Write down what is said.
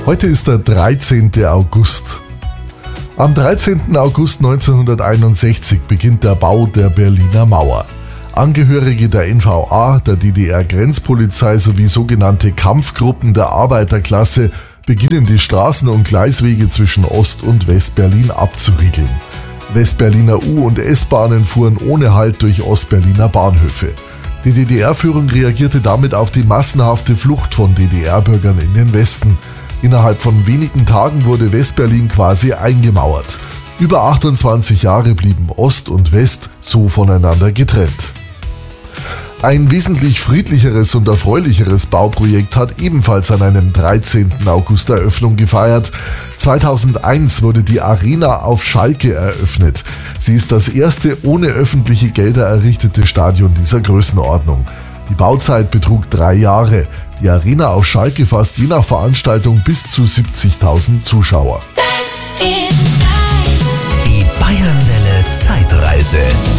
Heute ist der 13. August. Am 13. August 1961 beginnt der Bau der Berliner Mauer. Angehörige der NVA, der DDR-Grenzpolizei sowie sogenannte Kampfgruppen der Arbeiterklasse beginnen die Straßen und Gleiswege zwischen Ost- und Westberlin abzuriegeln. Westberliner U- und S-Bahnen fuhren ohne Halt durch Ostberliner Bahnhöfe. Die DDR-Führung reagierte damit auf die massenhafte Flucht von DDR-Bürgern in den Westen. Innerhalb von wenigen Tagen wurde Westberlin quasi eingemauert. Über 28 Jahre blieben Ost und West so voneinander getrennt. Ein wesentlich friedlicheres und erfreulicheres Bauprojekt hat ebenfalls an einem 13. August Eröffnung gefeiert. 2001 wurde die Arena auf Schalke eröffnet. Sie ist das erste ohne öffentliche Gelder errichtete Stadion dieser Größenordnung. Die Bauzeit betrug 3 Jahre. Die Arena auf Schalke fasst je nach Veranstaltung bis zu 70.000 Zuschauer. Die Bayernwelle Zeitreise.